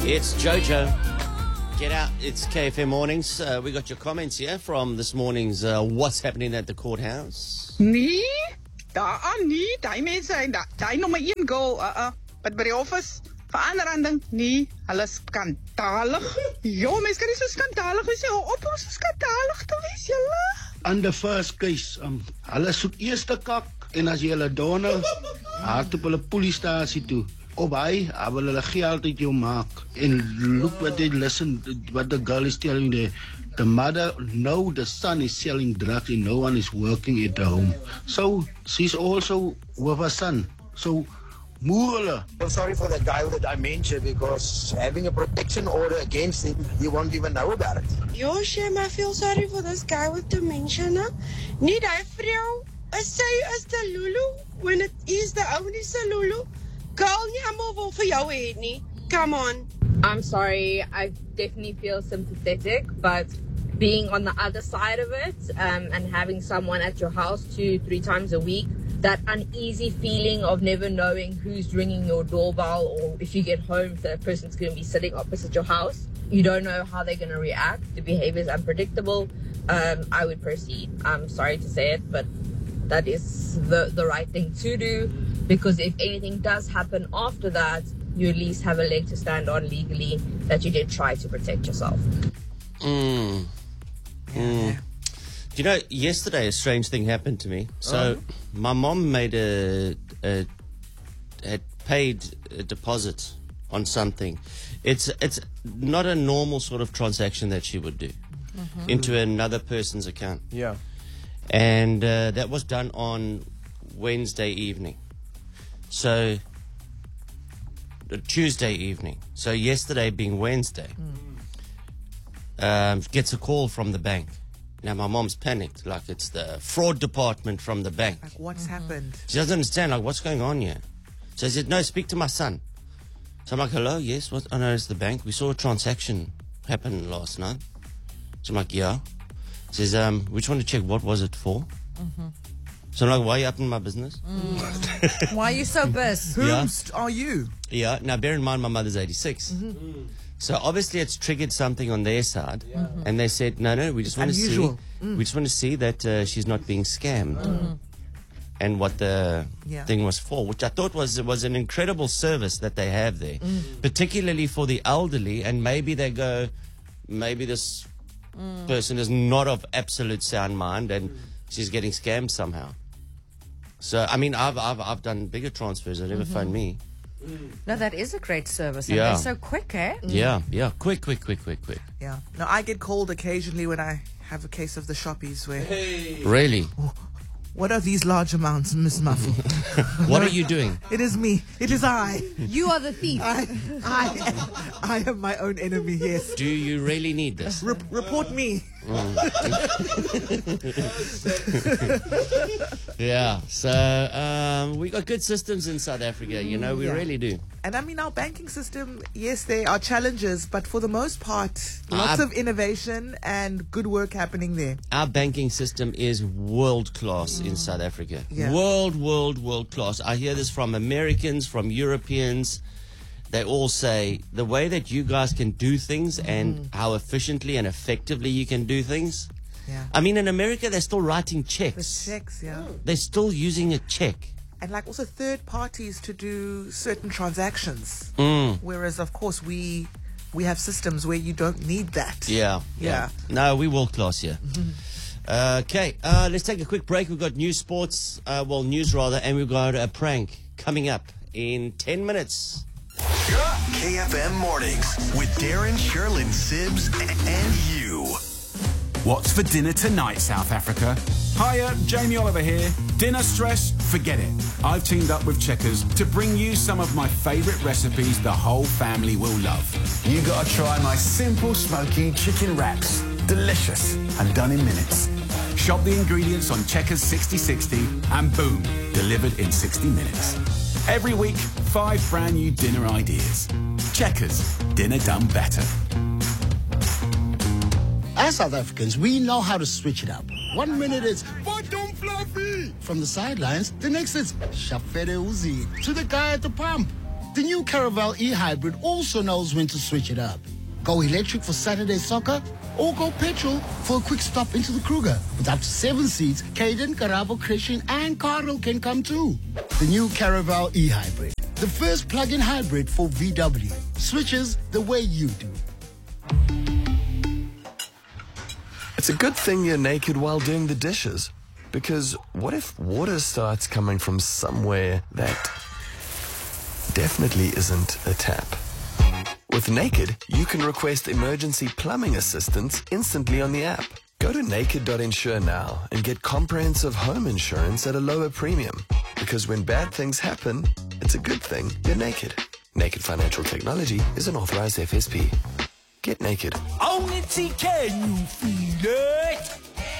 It's Jojo. Get out. It's KFM Mornings. We got your comments here from this morning's What's Happening at the Courthouse. Nee, daar nie. Die mense, die nommer 1 goal, but by die office, verandering, nee, hulle is skandalig. Jo, mense kan nie so skandalig wees, op ons is skandalig te wees, julle. On the first case, hulle soek eers te kak, en as jy hulle donor, hard op hulle poliestasie toe. Op hy wil hulle geld uit jou maak. And look what they listen, what the girl is telling there. The mother, no, the son is selling drugs and no one is working at the home. So, she's also with her son. So, moer. I'm sorry for that guy with the dementia because having a protection order against him, he won't even know about it. Yo, Shem, I feel sorry for this guy with dementia. Nie die vrou, sy is the Lulu, when it is the only Lulu. Girl, nie helemaal wil vir jou hê nie. Come on. I'm sorry, I definitely feel sympathetic, but being on the other side of it and having someone at your house 2-3 times a week, that uneasy feeling of never knowing who's ringing your doorbell, or if you get home, if that person's going to be sitting opposite your house, you don't know how they're going to react. The behavior is unpredictable. I would proceed. I'm sorry to say it, but that is the right thing to do, because if anything does happen after that, you at least have a leg to stand on legally that you did try to protect yourself. Do you know, yesterday a strange thing happened to me. So my mom made had paid a deposit on something. It's not a normal sort of transaction that she would do into another person's account. Yeah. And that was done on Wednesday evening. So Tuesday evening. So yesterday being Wednesday, gets a call from the bank. Now my mom's panicked, like it's the fraud department from the bank. Like, what's happened? She doesn't understand, like, what's going on here? So I said, no, speak to my son. So I'm like, hello, yes, what? Oh no, it's the bank. We saw a transaction happen last night. So I'm like, yeah. Says, we just want to check what was it for. So I'm like, why are you up in my business? Why are you so pissed? Whomst are you? Yeah, now bear in mind my mother's 86. So obviously it's triggered something on their side, and they said, no, we just want to see, we just want to see that she's not being scammed, and what the thing was for, which I thought was an incredible service that they have there, particularly for the elderly. And maybe they go, maybe this person is not of absolute sound mind, and she's getting scammed somehow. So I mean, I've done bigger transfers. They never phoned me. No, that is a great service. And Yeah. they're so quick, eh? Yeah, quick. Yeah. No, I get called occasionally when I have a case of the shoppies where, Really? what are these large amounts, Miss Muffle? What are you doing? It is me. It is I. You are the thief. I am my own enemy, yes. Do you really need this? Report me. Yeah, so we got good systems in South Africa, you know, we really do. And I mean, our banking system, yes, there are challenges, but for the most part, lots of innovation and good work happening there. Our banking system is world class in South Africa. Yeah. World class. I hear this from Americans, from Europeans. They all say the way that you guys can do things and how efficiently and effectively you can do things. Yeah. I mean, in America, they're still writing The checks. checks, yeah. They're still using a check. And like also third parties to do certain transactions. Whereas, of course, we have systems where you don't need that. Yeah. No, we world class here. Okay, let's take a quick break. We've got news, sports, news rather, and we've got a prank coming up in 10 minutes. KFM Mornings with Darren, Sherlyn, Sibs, and you. What's for dinner tonight, South Africa? Hiya, Jamie Oliver here. Dinner stress? Forget it. I've teamed up with Checkers to bring you some of my favourite recipes the whole family will love. You gotta try my simple smoky chicken wraps. Delicious and done in minutes. Shop the ingredients on Checkers 6060 and boom, delivered in 60 minutes. Every week, 5 brand new dinner ideas. Checkers, dinner done better. As South Africans, we know how to switch it up. 1 minute it's bottom fluffy from the sidelines. The next it's Shafere Uzi to the guy at the pump. The new Caravel e-hybrid also knows when to switch it up. Go electric for Saturday soccer or go petrol for a quick stop into the Kruger. With up to 7 seats, Caden, Karabo, Christian and Carlo can come too. The new Caravel e-hybrid. The first plug-in hybrid for VW. Switches the way you do. It's a good thing you're naked while doing the dishes. Because what if water starts coming from somewhere that definitely isn't a tap? With Naked, you can request emergency plumbing assistance instantly on the app. Go to naked.insure now and get comprehensive home insurance at a lower premium. Because when bad things happen, it's a good thing you're naked. Naked Financial Technology is an authorized FSP. Get naked. Only can you feel it?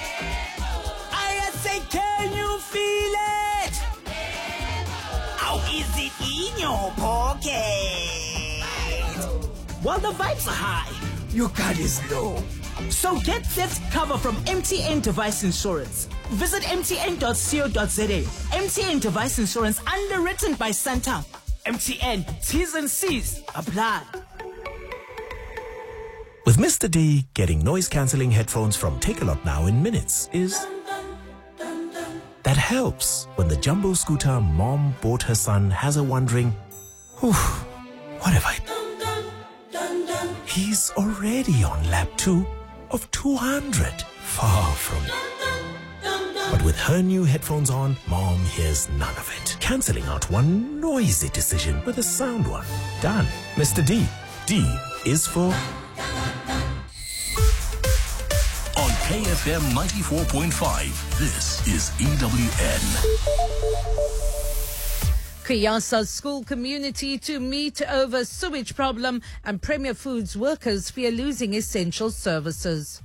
I say, can you feel it? How is it in your pocket? While the vibes are high, your card is low. So get that cover from MTN Device Insurance. Visit mtn.co.za. MTN Device Insurance, underwritten by Santam. MTN, T's and C's apply. With Mr. D, getting noise-cancelling headphones from Takealot now in minutes is... That helps when the jumbo scooter mom bought her son has her wondering, what have I... He's already on lap 2 of 200, far from... But with her new headphones on, Mom hears none of it, cancelling out one noisy decision with a sound one. Done. Mr. D. D is for... On KFM 94.5, this is EWN. Kuyasa school community to meet over sewage problem, and Premier Foods workers fear losing essential services.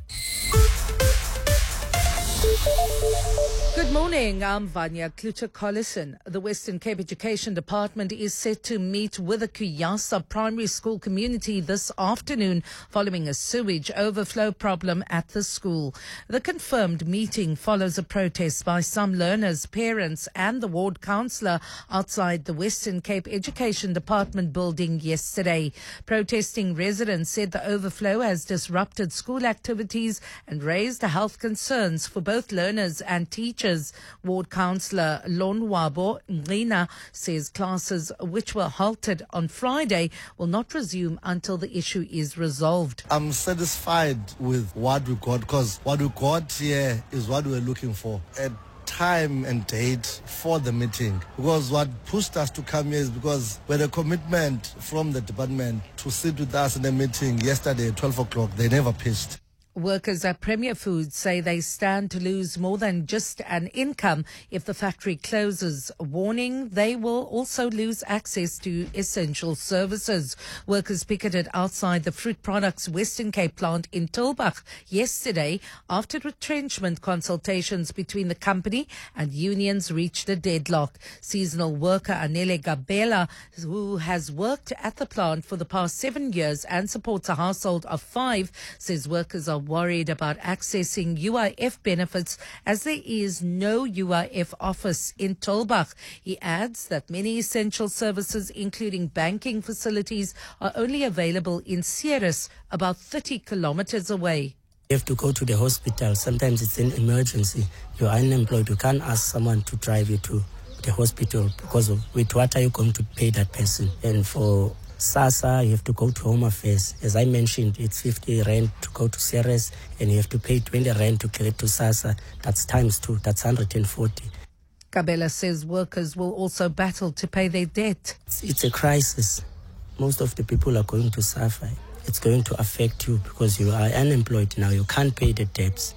Good morning, I'm Vanya Kluter-Collison. The Western Cape Education Department is set to meet with the Kuyasa primary school community this afternoon following a sewage overflow problem at the school. The confirmed meeting follows a protest by some learners, parents and the ward councillor outside the Western Cape Education Department building yesterday. Protesting residents said the overflow has disrupted school activities and raised health concerns for both learners and teachers. Ward Councillor Lonwabo Ngina says classes which were halted on Friday will not resume until the issue is resolved. I'm satisfied with what we got, because what we got here is what we're looking for. A time and date for the meeting. Because what pushed us to come here is because we had a commitment from the department to sit with us in the meeting yesterday at 12 o'clock. They never pitched. Workers at Premier Foods say they stand to lose more than just an income if the factory closes, warning they will also lose access to essential services. Workers picketed outside the Fruit Products Western Cape plant in Tulbagh yesterday after retrenchment consultations between the company and unions reached a deadlock. Seasonal worker Anele Gabela, who has worked at the plant for the past 7 years and supports a household of 5, says workers are worried about accessing UIF benefits as there is no UIF office in Tulbagh. He adds that many essential services, including banking facilities, are only available in Ceres, about 30 kilometers away. You have to go to the hospital. Sometimes it's an emergency. You're unemployed. You can't ask someone to drive you to the hospital because with what are you going to pay that person? And for SASA, you have to go to Home Affairs. As I mentioned, it's 50 rand to go to Ceres, and you have to pay 20 rand to get to SASA. That's times 2. That's 140. Gabela says workers will also battle to pay their debt. It's a crisis. Most of the people are going to suffer. It's going to affect you because you are unemployed now. You can't pay the debts.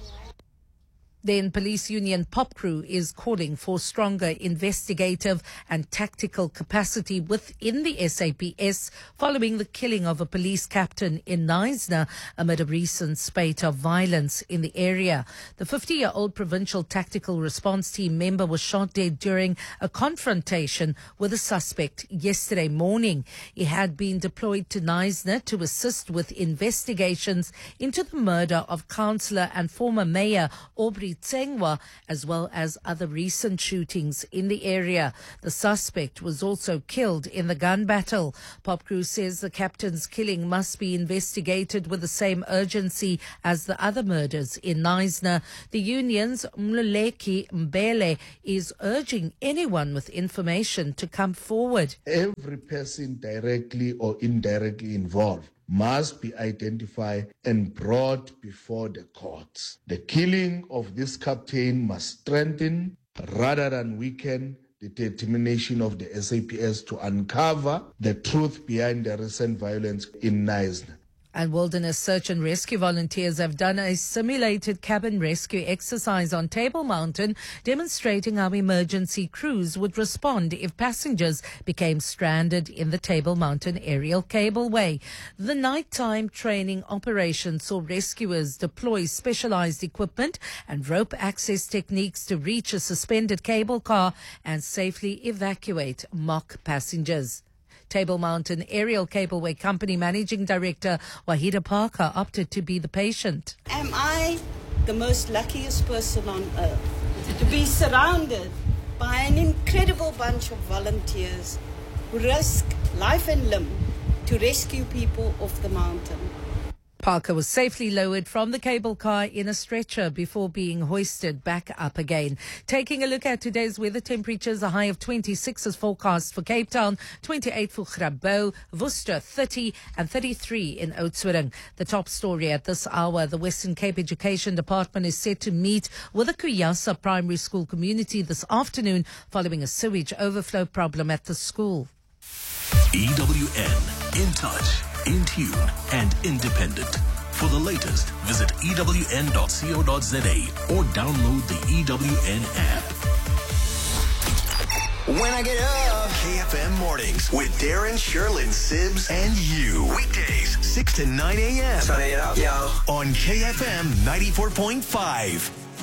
Then police union PopCrew is calling for stronger investigative and tactical capacity within the SAPS following the killing of a police captain in Knysna amid a recent spate of violence in the area. The 50-year-old provincial tactical response team member was shot dead during a confrontation with a suspect yesterday morning. He had been deployed to Knysna to assist with investigations into the murder of councillor and former mayor Aubrey Tsengwa, as well as other recent shootings in the area. The suspect was also killed in the gun battle. Popcrew says the captain's killing must be investigated with the same urgency as the other murders in Knysna. The union's Mluleki Mbele is urging anyone with information to come forward. Every person directly or indirectly involved must be identified and brought before the courts. The killing of this captain must strengthen rather than weaken the determination of the SAPS to uncover the truth behind the recent violence in Knysna. And wilderness search and rescue volunteers have done a simulated cabin rescue exercise on Table Mountain, demonstrating how emergency crews would respond if passengers became stranded in the Table Mountain aerial cableway. The nighttime training operation saw rescuers deploy specialized equipment and rope access techniques to reach a suspended cable car and safely evacuate mock passengers. Table Mountain Aerial Cableway Company Managing Director Wahida Parker opted to be the patient. Am I the most luckiest person on earth to be surrounded by an incredible bunch of volunteers who risk life and limb to rescue people off the mountain? Parker was safely lowered from the cable car in a stretcher before being hoisted back up again. Taking a look at today's weather temperatures, a high of 26 is forecast for Cape Town, 28 for Grabouw, Worcester 30 and 33 in Oudtshoorn. The top story at this hour, the Western Cape Education Department is set to meet with the Kuyasa primary school community this afternoon following a sewage overflow problem at the school. EWN, in touch, in tune and independent. For the latest, visit ewn.co.za or download the EWN app. When I get up, KFM Mornings with Darren, Sherlyn, Sibbs, and you. Weekdays, 6 to 9 a.m. Turn it up, yo. On KFM 94.5.